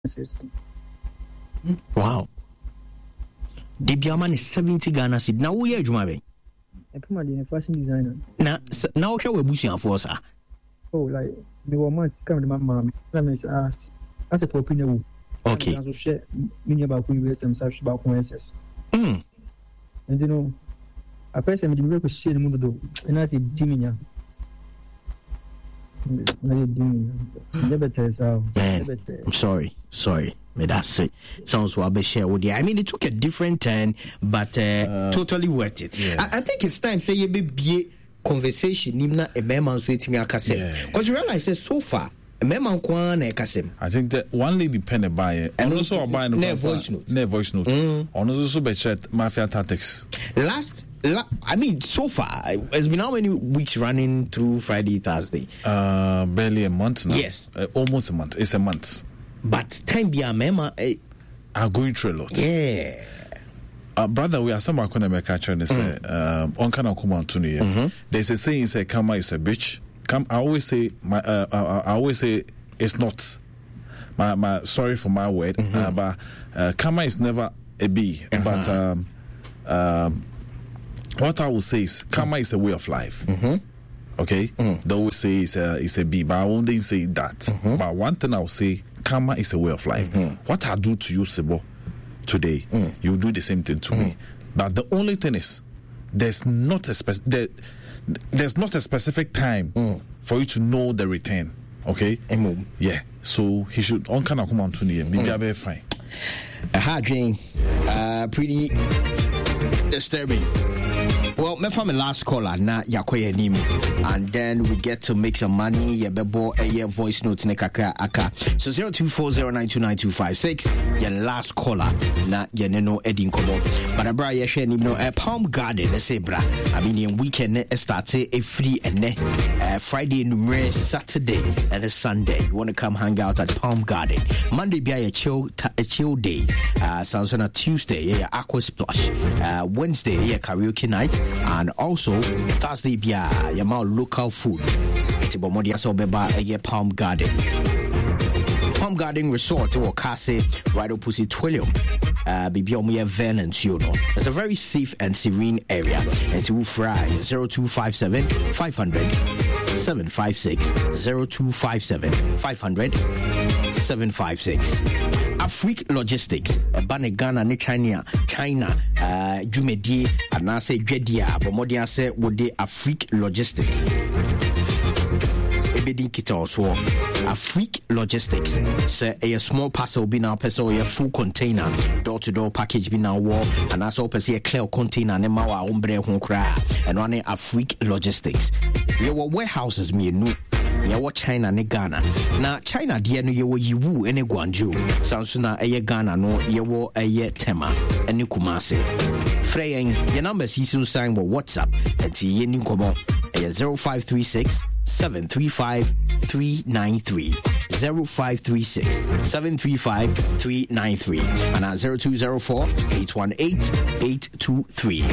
system. Wow. The Biaman is 70 Ghana seed. Now we are Jumabe. I put my fashion designer. Now shall we bush for us? Oh, like the woman coming to my mom. That means as a popular. Okay. I share many about who you such about SS. And you know, a person with the share the mundo, and I said, Jimmy. I'm sorry. May that say sounds what I share with you. I mean, it took a different turn, but totally worth it. Yeah. I think it's time say you be conversation. Nimna a man sweet me akase because you realize that so far. I think that one lady pen a buyer and also buying a voice note. On also be chat mafia tactics. I mean, so far it's been how many weeks running through Friday, Thursday? Barely a month now. Yes, almost a month. It's a month. But time be a mema are going through a lot. Yeah. Brother, we are some going to make a catcher and say, on can come on to you. There's a saying say, Kama is a bitch. I always say it's not. My sorry for my word, but karma is never a B. But what I will say is karma is a way of life. Okay, they always say it's a B, but I won't say that. But one thing I will say, karma is a way of life. What I do to you, Sebo, today, you do the same thing to me. But the only thing is, there's not a specific time for you to know the return. Okay? Yeah. So he should on kind of come on to me. Maybe I'll be fine. A hard dream. Pretty disturbing. Well, my family last caller na yakoye nim, and then we get to make some money. Yebebo a voice note nekaka aka. So 0240929256. Your last caller na yeneno edin kobo. But abra ye share nim no Palm Garden. Let's say bra. I mean in weekend start a free and Friday numere Saturday and a Sunday. You want to come hang out at Palm Garden. Monday be a chill day. Sounds on a Tuesday yeah aqua splash. Wednesday yeah karaoke night. And also Thursday bia yama local food. Tibomodia so beba a Palm Garden. Palm Garden Resort or Case right opposite Twillium. Bibiomu Venance, you know. It's a very safe and serene area. And to fry 0257 500 756 0257 500 756. Afrique Logistics, Banegana, ni China, Jumedi, and I say Jedia, Bomodia say would the Afrique Logistics. Ebedin kita also Afrique Logistics. Say a small parcel be now person a full container, door-to-door package be now war, and also person a clear container ne mawa umbre hon kra, and one Afrique Logistics. Your warehouses me no. Yawa China ne Ghana. Na China dia no yewo Yiwu ene Guangzhou. Sansuna eye Ghana no yewo eye Tema ene Kumasi. Freying your number season sign with WhatsApp and see ye new komo 0536 735 393 0536 735 393 and at 0204 818 823.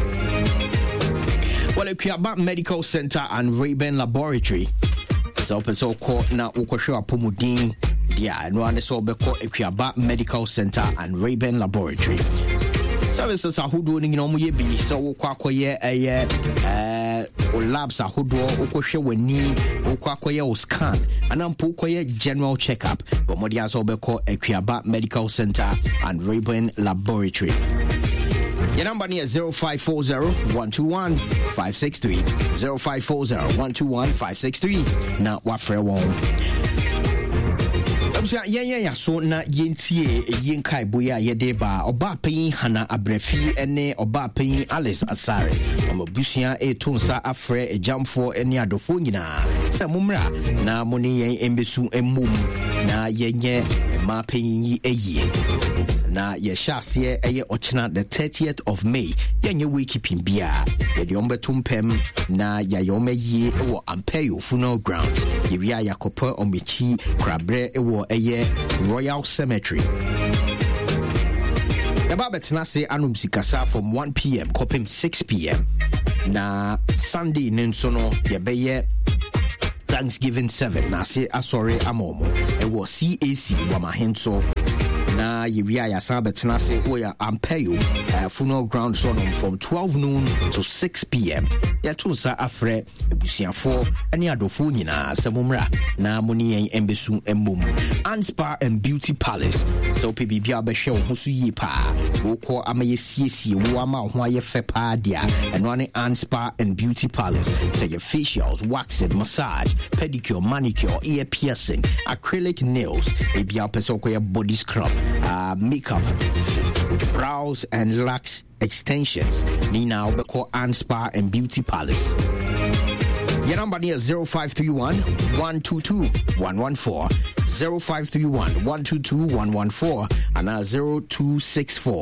Well, Equiaba Medical Center and Rayburn Laboratory. So called now Ukosho Apomudin. Yeah, and one is all called Equiaba Medical Center and Rayburn Laboratory. Services are who doing no more be so Kwakoye or labs are who do Ukosho when ni Ukwakoye or scan and Ampukoye general checkup. But Modias all called Equiaba Medical Center and Rayburn Laboratory. Your number is 0540-121-563. 0540-121-563. Now, what for one? So na yentie yenkai boya yedeba oba payin hana abrefi ene oba payin Alice Asare omabusia etonsa afre ejamfo ene adofo nyina sa mumra na moni yen embesu emmum na yenye ma payin yi eyie na ye shase eye ochina the 30th of May yenye weekipin bia ye de ombetumpem na ya yome yi wo Ampeyo Funeral Ground ye bia yakopa omechi krabre ewo eye Royal Cemetery. Yababetna say anumsikasa from 1 p.m. kopim 6 p.m. Na Sunday ninsono yebeye Thanksgiving 7 na se asore amomo e wo CAC Wamahenso na yewia ya sabetna se wo ya Ampeyo funeral ground so from 12 noon to 6 p.m. ya to sa afre ebusiafo ene adofo nyina samumra na muni yen embesu emmum Anspa and Beauty Palace so pibibia be hwe ho so yi pa wo ko amaye siesie wo ama ho aye fe pa dia eno ane Anspa and Beauty Palace say your facials, waxing, massage, pedicure, manicure, ear piercing, acrylic nails, ebia person ko your body scrub, makeup, brows and lax extensions. Nina we call Anspa and Beauty Palace. Your number is 0531 122 114 0531 122 114 and 0264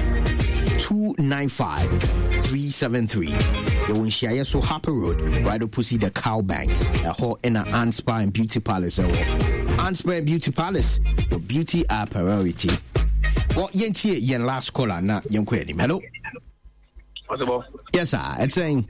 295 373. You will share so Harper Road, right opposite the Cow Bank, a whole in an Anspa and Beauty Palace. Anspa and Beauty Palace, your beauty are priority. Well, Yentie, yen last caller, not young query. Hello. Yes, sir. It's saying,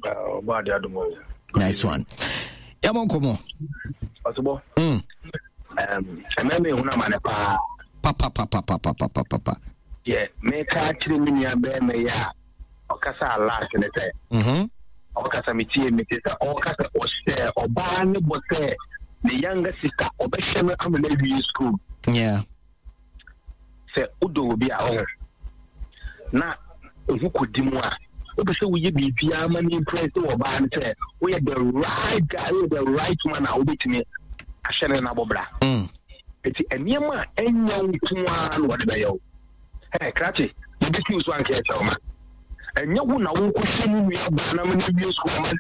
nice one. Yamon, come on. Possible. And maybe una manepa. Papa. Yeah, make a triminia bear me ya. Okasa last in the day. Okasa miti, Okasa was there, or Barney was there. The younger sister, or Besham, I'm in the school. Yeah. Say, Udo will be our own. Now, who could do more? So we be Piaman impressed or Barney said, we are the right guy, the right man, I'll be to me. I shall not bobra. It's a near man, and young to one, what they owe. Hey, Cratchy, you just use one case, man. And you won't know who we have done. I'm in the school.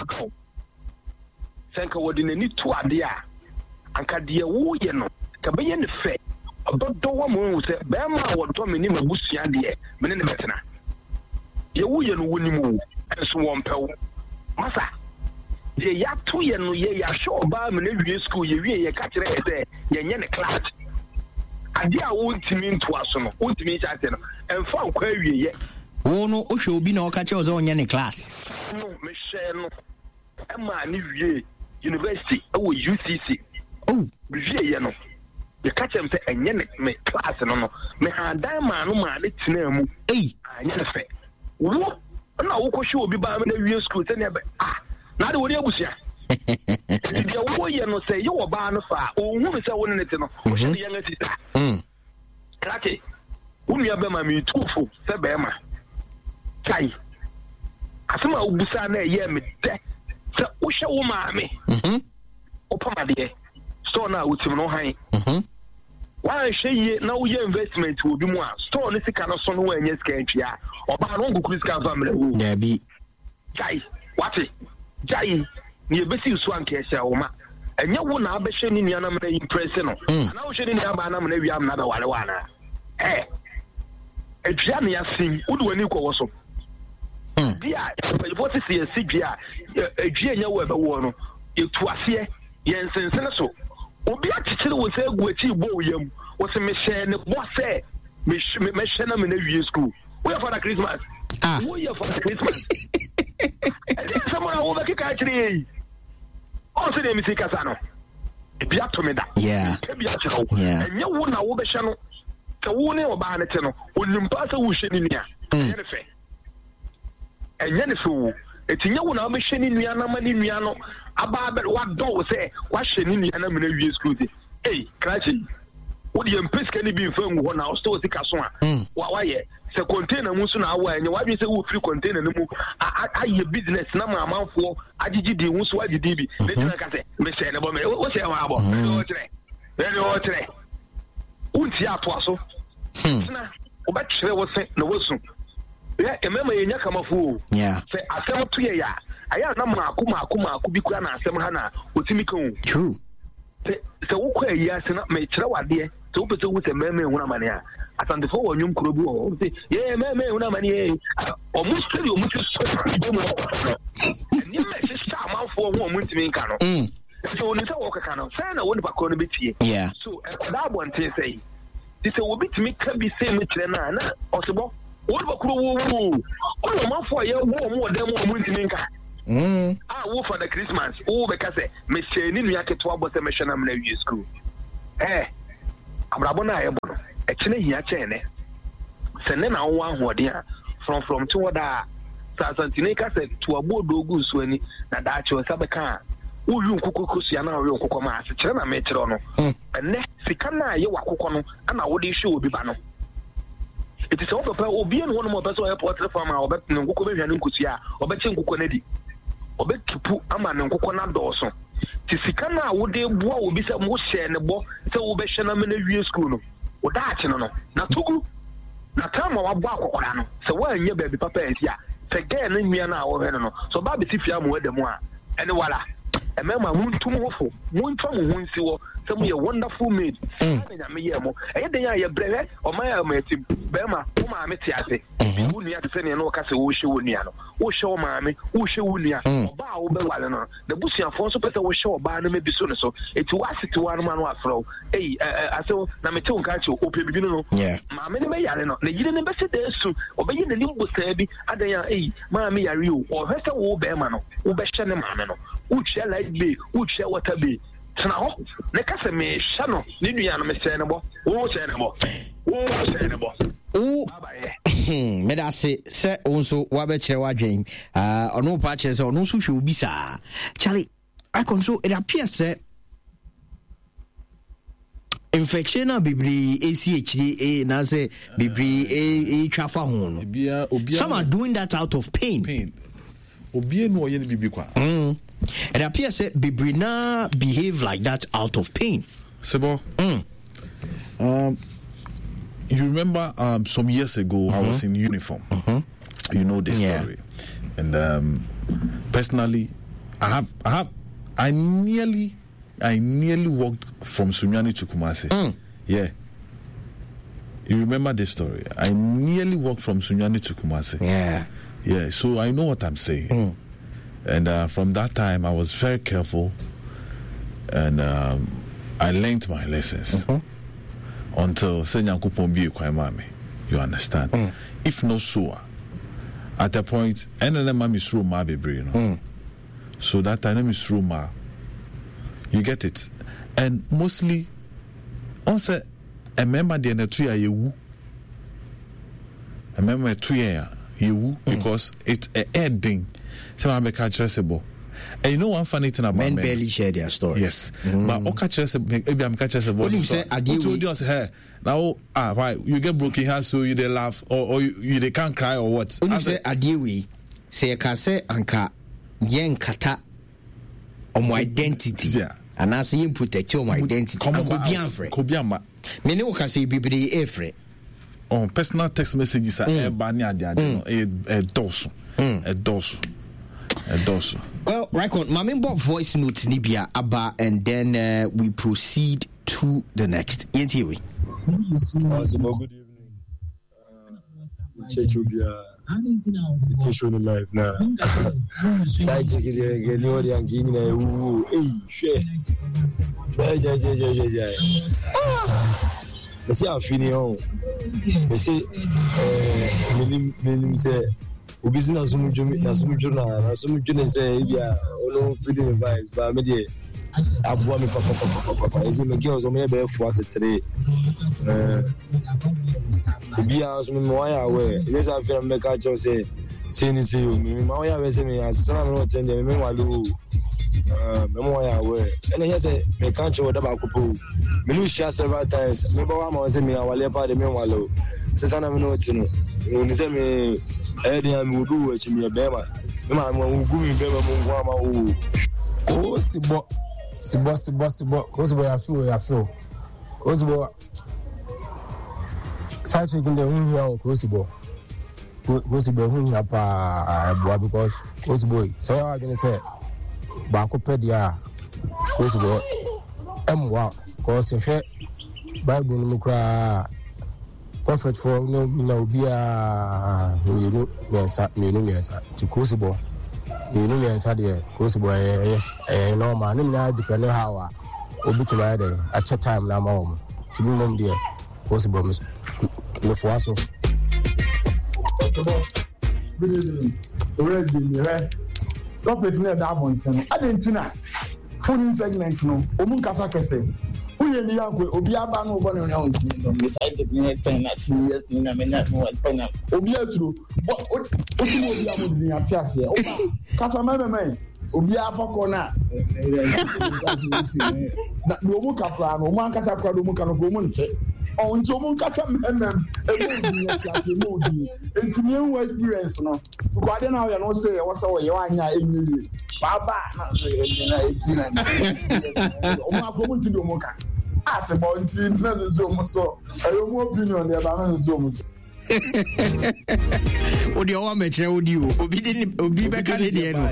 Thank you. What in the need to idea. And Kadia, who you know, can be in the fact. About the woman who said, Bama, what Tommy Nima Bush idea, but in the better. You wouldn't move and swamp. Massa. Ye ya 2 years, no, ye ya show about in school, you catch it there, ye class. Idea won't mean to us, won't mean that, and found query yet. Oh no, Osho be no catch us on any class. No, Michelle, Emma, New University, oh, UCC. Oh, you know, the catch him say, and yen me class, no, me had diamond, no man, it's name. Eh, I never say. What? No, Osho be by the real school, not the way I was here. The way you know, say, you were barn of fire, or woman say, one in it, no, the younger sister. Cracky, whom you have been my me too full, said Bema. Kai. Asema ubusana ye me de. Se usha wo maame. Opa ma de. Store na utim no han. Wa hwe ye na wo ye investment obi mu a store ne sika no so no anya sika ntwia. Oba no ngukuru sika family wo. Na bi. Kai, wati. Jai, ni ebesi usu anka ehia wo ma. Enya wo na abehwe ni nua na me impress no. Na wo hwe ni nua ba na me na wiam na ba wale wana. Edua ne yasin, wo de wani kɔ wo so. Dia, what is the CGA? A Gia web one, you twasie, Yensen so. Obi a teacher will say, Gucci Boyum, was a mission, what say, Mission in the school. We are for the Christmas. We are for the Christmas. Someone over the country. Also, they say Casano. If you have to me that. Yeah. And you wouldn't know the channel. Kawune or Barnetano, when you pass a wish in India. And Yenifu, it's in your mission in Miana Maniniano, about what door say, washing in the enemy school. Hey, Cratchy, what do you impress can be firm when I was told the Casson? Why, so container Musuna away, and why you say we free container no more? I your business number amount for IGD, who's what you did. Then I can say, Mr. Nabome, what's your about? Very old today. Untia Twasso. But there was no Wilson. Yeah, remember you come of fool. Yeah. Say, I come up to you. I am not Kuma, Kubikana, Semhana, Utimiko. True. So, okay, yes, and not make sure, dear. So, but with a man, one mania. I found the phone, you could say, yeah, man, one mania. Almost tell you, much and you make this time out for a woman to make canoe. So, when you walk a canoe, say, I wonder about Conabiti. Yeah. So, that one say, this will be to me can be same with Renana, possible. What about Kuru? Oh, my for you, more than 1 minute. wo for the Christmas wo be ka say me share ni nua keto abo say me hwe na me na school abrabo na ayebo no e kine hia chene se ne na wo ahode a from to oda sasantine ka say to abodo ogu so ani na da che o sabeka uyu nkukoko sia na uyu nkukoko ma ase kire na me kire no ene sika na ye wakoko no ana wo de hwe obi ba no it is all papa obi en wono mo person airport farm a obet nkukoko be hwane nkusia obeche nkukoko na di obetupu ama ne nkukoko na dooso ti sika na wo de bua obi se mo hye ne bo se wo be hwe na me na wie school no wo da ache no na tugu na tama wa bua akokora no se wa anya baby papa entia se ge na nwia na wo hwe no so ba be ti fia mo wadam a ene wala emema muntu mo hofo muntu mo hunsi wo se mo ye wonderful maid na me ye mo den ya ye brebe o ma ya ma tim be ma o ma me ti ase wo nua te se ne no ka se wo hye wo nua no wo hye o ma me wo hye wo nua o ba wo be wale no the busuafo so pese wo hye o ba no me bi so ne so eti wa siti wa no ma no afro ase na me te won ka che o pe bibi no ma me ne me yare no na yire ne be se de su o be ye ne limbo sa bi adan ya ma me yare o hwese wo be ma no wo be hye ne ma me no uche light bay uche water bay tena ho ne ka se me hya no ne nua no me se ne bo wo se ne bo me da se onso wa be kire wa dwen ono pa kire se ono so hwe obi sa Charlie I control it appears say infection na bibri ACHD na say bibri twafa ho no some are doing that out of pain obi no ye bibi kwa it appears that Bibrina behave like that out of pain. Sebo. You remember some years ago I was in uniform. You know this story. And personally I nearly walked from Sunyani to Kumasi. Yeah. You remember this story? I nearly walked from Sunyani to Kumasi. Yeah, so I know what I'm saying. And from that time, I was very careful, and I learned my lessons until you understand. If not so, at a point, and then my miss room, my baby, so that time miss room, you get it, and mostly, also, I remember the end of 2 years, I remember 2 years, because it's a heading. And you know one funny thing about men barely share their story. Yes, but maybe I'm catching about. You say now, why you get broken heart so you they laugh or you they can't cry or what? You say adiwi say kase anka yen kata on identity. And I say you protect your identity. Could be amfre. Could be ama. Many will say bibidi efre. On personal text messages are banya a dosu. A dosu. Well, right on. My main voice note Nibia Abba, and then we proceed to the next. In theory. Good evening. Church will be it's showing live now. Side check it again. You're the Angini. I see how feeling on. I say, minim say. Obi na sumu juna say yeah ono feeling vibes but me dey abua me papa is me girls o me be for as 3 obi as me why away this I feel me catch say ni say me why away say me as na no tell me walu me why away and he say me catch what about couple me no share several times me ba wa say me awale pa de me walu say na me no tinu ni say me I'm going to watch me a bema. I'm going to go in Bema. Oh, Sibo, I feel. Cosbo, such a good Cosibo. Cosibo, because Cosboy. So I'm going to say, Bacopedia, Cosibo, M1, cause a Bible Mukra. Prophet for no be a yes to Cosibo. You know, yes, I did Cosibo, no man, I depend on how I be to ride at that time. Now, mom, to be mom, dear Cosibo, no for so. Good evening. corporate no da abonten adentina phone segment no omun kasa kese uye ni yanko obi aba no obo no no me side me 10 na 2 years ni na me na no pen obi aturo obi amodi ati ase oba kasa me obi afako na na omu kapra no omu ankasa kwa do omu kanu ko omu nte on nti omu kasa mmem emu ni ati ase mo di entimi en experience no ko ade na o ya no say e wo say wo ye wanya enyi baba na eti na omu akomu nti do omu ka ase bo nti na zo omu so e omu opinion de ba na zo omu Odi o me chere odi o obi be ka le de no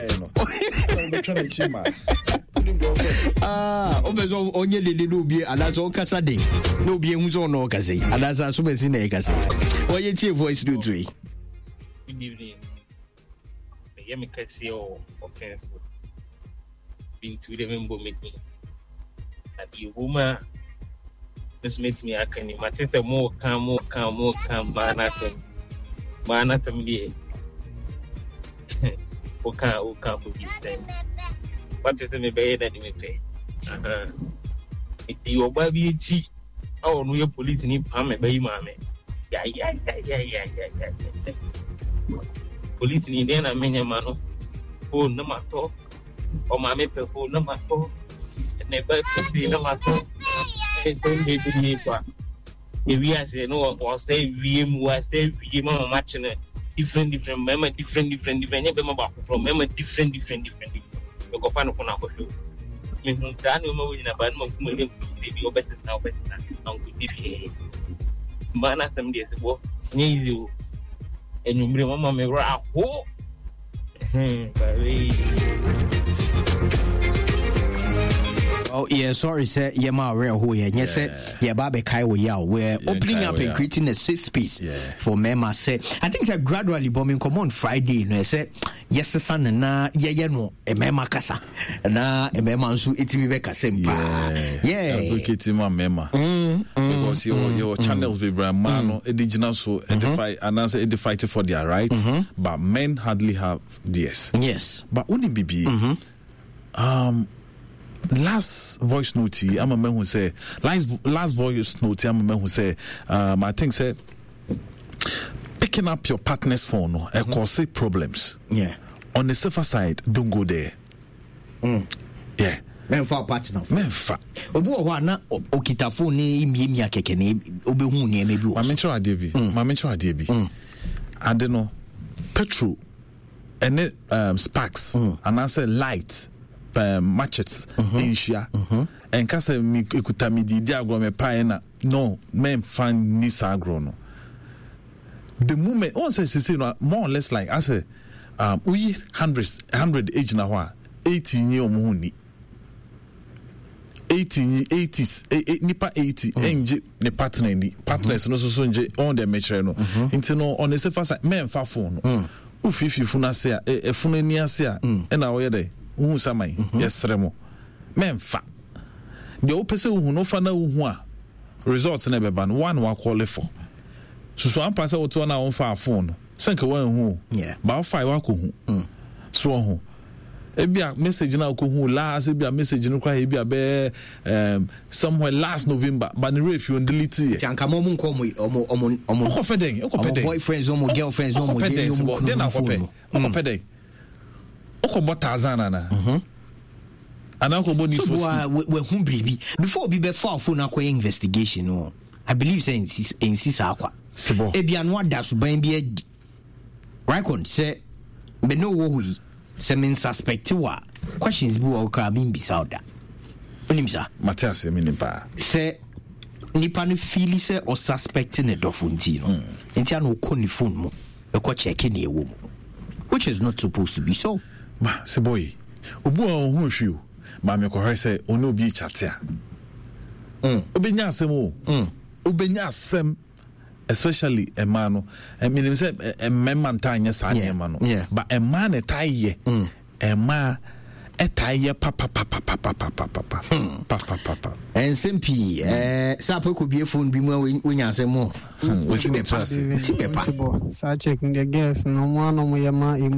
obezo onye lele no obi alazo okasa de no obi ehun so no okasa alaza so besi na ekasa oye tie voice do to yi good evening ye me kasi o offense being to the member meeting that the woman this makes me akani matete mo kan mana tam die o ka bu bisten what is me be that me pay iti oba bi echi awo no ye police ni pa me be ma me ya police ni dey na menya ma no phone na ma to o ma me pe phone na ma to ne ba si na ma to so me bi ni pa we are say no or say we say we mama match different member different be mama from member different we go find on our show me no dan no we na ban mo kuma le be o better now on good be mana sam dey so ni you enumre mama me ra ho Oh yeah, sorry sir. Yeah, my real who yeah. Yes sir. Yeah, Baba Kai we're opening up and creating a safe space for Mema. Say, I think that gradually bombing come on Friday. No, say yes, son na yeah no. Mema kasa na Mema so itimi be kasempa. Yeah. Advocating my Mema because your channels be brand man indigenous so edify and answer edify for their rights, but men hardly have this. Yes, but only BB. Last voice note, I'm a man who say last voice note, I'm a man who say I think say picking up your partner's phone cause problems. Yeah. On the safer side, don't go there. Yeah. Men for partner. Men for. Obu ho na okita phone ni imi akeke na obehu ni emebi wo. Ma mention ade bi. And no petrol and sparks and answer light matches in shia and kase mi ekuta mi di agro me pa na no men fan ni sagro no the moment on say no more or less like I say we 100 age na ho 80 year omo ni 80s nipa 80 enje ne partners no so nje on the measure no into no on the safer side men fa phone no ufifi funa se e funa ni ase a e na wo ye dey uhu samai yesremo memfa de opese uhu no fa na uhu a results na beba no one wa call for so am pass out na on fa phone senke wan hu ba fa wa ko hu so hu ebia message na ko hu last ebia message no kwa ebia be somewhere last November but the ref you delete it janka mo mun ko mo ko feden boyfriends mo girlfriends mo then na ko peden oko botazana na anako boni so we hu bribi before be for phone akwa investigation no I believe say insist akwa sebo ebia no ada so ban bi right say be no wo hu say men suspect wa questions bi wo ka min bisa oda onimsa Matthias Eminipa say nipa no feel say or suspect ne dofunti no enti ana ko ni phone mu e ko check ni ewo mu which is not supposed to be so. Ma seboy obu a ohun hwiu ma me ko hwese ono bi chatia obenya asem obenya asem especially a man I mean say a man tanya sa nyema no but a man e taye e ma e taye papa and simpi sa po ko bi phone bi mu wonya asem mo we see the trust sa check the guess no mo yama